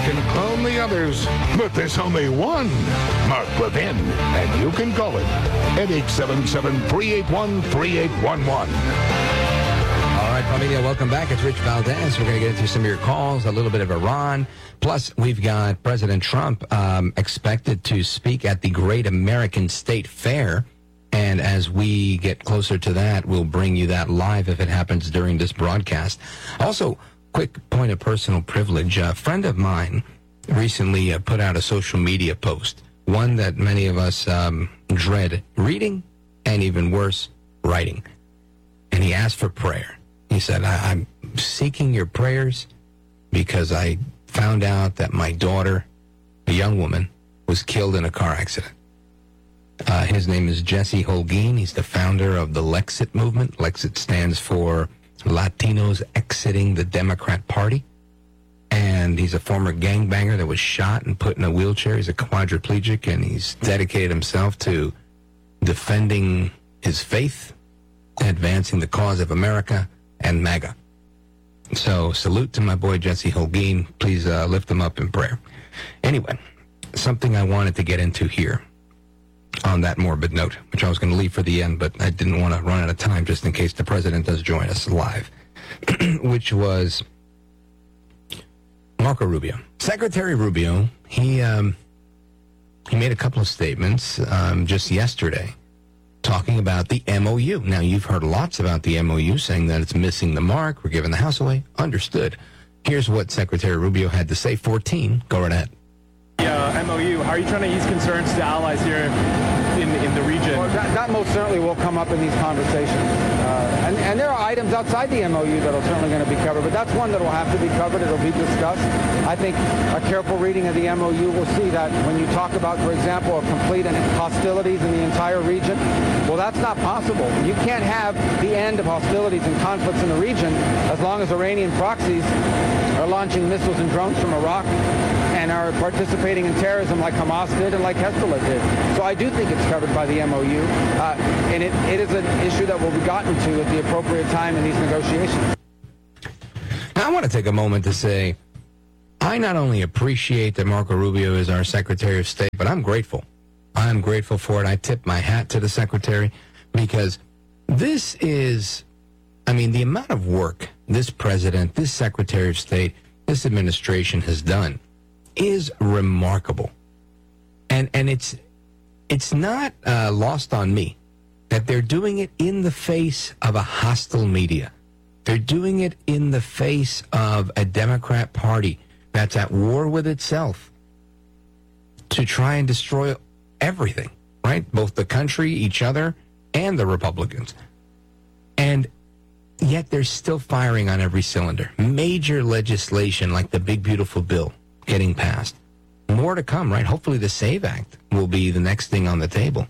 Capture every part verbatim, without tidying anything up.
can clone the others, but there's only one Mark Levin, and you can call it at eight seven seven, three eight one, three eight one one. All right, familia, welcome back. It's Rich Valdez. We're going to get into some of your calls, a little bit of Iran. Plus, we've got President Trump um, expected to speak at the Great American State Fair. And as we get closer to that, we'll bring you that live if it happens during this broadcast. Also, quick point of personal privilege. A friend of mine recently uh, put out a social media post, one that many of us um, dread reading and even worse, writing. And he asked for prayer. He said, I- I'm seeking your prayers because I found out that my daughter, a young woman, was killed in a car accident. Uh, his name is Jesse Holguin. He's the founder of the Lexit movement. Lexit stands for Latinos Exiting the Democrat Party. And he's a former gangbanger that was shot and put in a wheelchair. He's a quadriplegic, and he's dedicated himself to defending his faith, advancing the cause of America, and MAGA. So salute to my boy Jesse Holguin. Please uh, lift him up in prayer. Anyway, something I wanted to get into here on that morbid note, which I was going to leave for the end, but I didn't want to run out of time just in case the president does join us live, which was Marco Rubio. Secretary Rubio, he um, he made a couple of statements um, just yesterday talking about the M O U. Now, you've heard lots about the M O U, saying that it's missing the mark, we're giving the House away. Understood. Here's what Secretary Rubio had to say. fourteen, go right ahead. Uh, M O U, how are you trying to ease concerns to allies here in, in the region? Well, that, that most certainly will come up in these conversations. Uh, and, and there are items outside the M O U that are certainly going to be covered, but that's one that will have to be covered. It'll be discussed. I think a careful reading of the M O U will see that when you talk about, for example, a complete hostilities in the entire region, well, that's not possible. You can't have the end of hostilities and conflicts in the region as long as Iranian proxies are launching missiles and drones from Iraq and are participating in terrorism like Hamas did and like Hezbollah did. So I do think it's covered by the M O U, uh, and it, it is an issue that will be gotten to at the appropriate time in these negotiations. Now, I want to take a moment to say, I not only appreciate that Marco Rubio is our Secretary of State, but I'm grateful. I'm grateful for it. I tip my hat to the Secretary because this is, I mean, the amount of work this President, this Secretary of State, this administration has done is remarkable. And and it's it's not uh, lost on me that they're doing it in the face of a hostile media. They're doing it in the face of a Democrat Party that's at war with itself to try and destroy everything, right? Both the country, each other, and the Republicans. And yet they're still firing on every cylinder. Major legislation like the Big Beautiful Bill getting passed. More to come, right? Hopefully the SAVE Act will be the next thing on the table.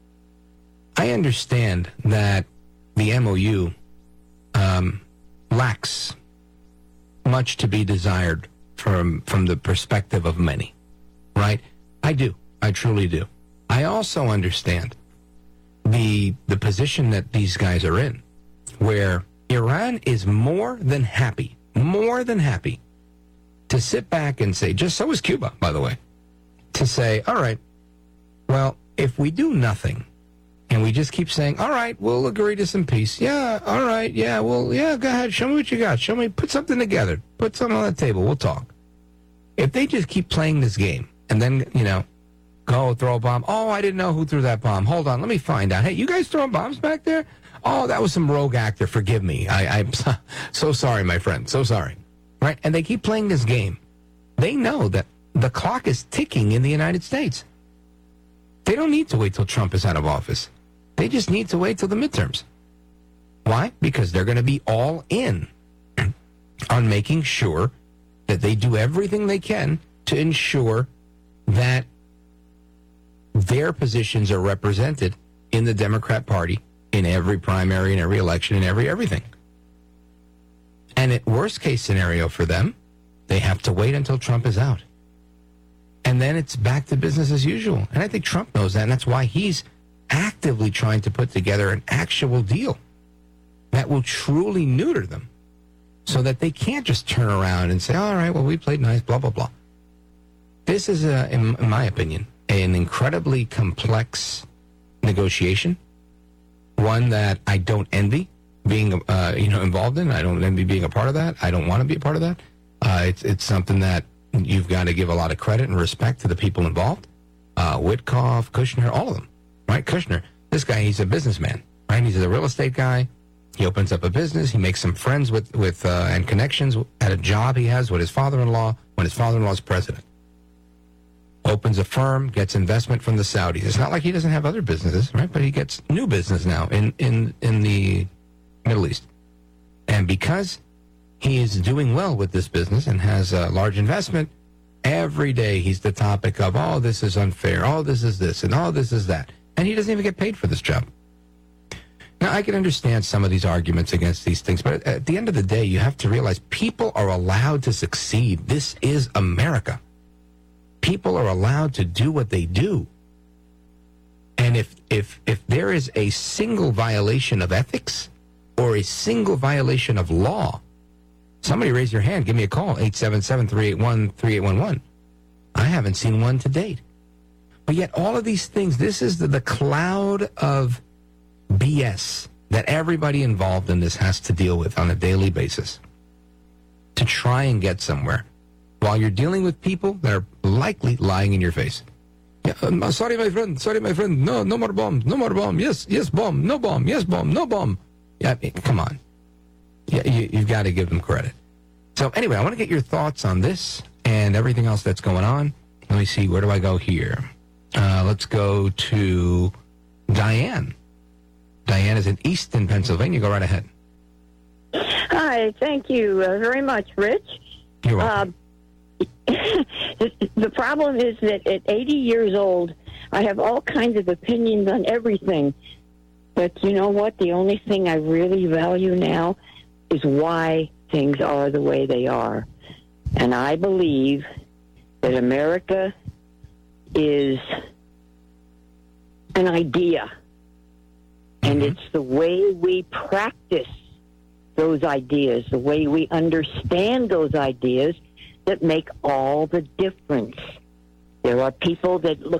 I understand that the M O U um, lacks much to be desired from from the perspective of many, right? I do. I truly do. I also understand the the position that these guys are in, where Iran is more than happy, more than happy to sit back and say, just so is Cuba, by the way, to say, all right, well, if we do nothing and we just keep saying, all right, we'll agree to some peace. Yeah, all right, yeah, well, yeah, go ahead. Show me what you got. Show me, put something together. Put something on the table. We'll talk. If they just keep playing this game and then, you know, go throw a bomb. Oh, I didn't know who threw that bomb. Hold on, let me find out. Hey, you guys throwing bombs back there? Oh, that was some rogue actor. Forgive me. I, I'm so sorry, my friend. So sorry. Right? And they keep playing this game. They know that the clock is ticking in the United States. They don't need to wait till Trump is out of office. They just need to wait till the midterms. Why? Because they're going to be all in on making sure that they do everything they can to ensure that their positions are represented in the Democrat Party in every primary, in every election, in every everything. And at worst case scenario for them, they have to wait until Trump is out. And then it's back to business as usual. And I think Trump knows that, and that's why he's actively trying to put together an actual deal that will truly neuter them so that they can't just turn around and say, all right, well, we played nice, blah, blah, blah. this is, a, in, in my opinion, an incredibly complex negotiation, one that I don't envy being, uh, you know, involved in. I don't envy being a part of that. I don't want to be a part of that. Uh, it's it's something that you've got to give a lot of credit and respect to the people involved. Uh, Witkoff, Kushner, all of them, right? Kushner, this guy, he's a businessman, right? He's a real estate guy. He opens up a business. He makes some friends with, with uh, and connections at a job he has with his father-in-law when his father-in-law is president. Opens a firm, gets investment from the Saudis. It's not like he doesn't have other businesses, right? But he gets new business now in, in, in the Middle East. And because he is doing well with this business and has a large investment, every day he's the topic of, oh, this is unfair, oh, this is this, and oh, this is that. And he doesn't even get paid for this job. Now, I can understand some of these arguments against these things, but at the end of the day, you have to realize people are allowed to succeed. This is America. People are allowed to do what they do. And if if if there is a single violation of ethics or a single violation of law, somebody raise your hand. Give me a call, eight seven seven, three eight one, three eight one one. I haven't seen one to date. But yet all of these things, this is the, the cloud of B S that everybody involved in this has to deal with on a daily basis to try and get somewhere while you're dealing with people that are likely lying in your face. Yeah, um, sorry, my friend. Sorry, my friend. No, no more bomb. No more bomb. Yes, yes, bomb. No bomb. Yes, bomb. No bomb. Yeah, I mean, come on. Yeah, you, you've got to give them credit. So anyway, I want to get your thoughts on this and everything else that's going on. Let me see. Where do I go here? Uh, let's go to Diane. Diane is in Easton, Pennsylvania. Go right ahead. Hi, thank you uh, very much, Rich. You're welcome. Uh, the problem is that at eighty years old, I have all kinds of opinions on everything. But you know what? The only thing I really value now is why things are the way they are. And I believe that America is an idea. And Mm-hmm. it's the way we practice those ideas, the way we understand those ideas that make all the difference. There are people that look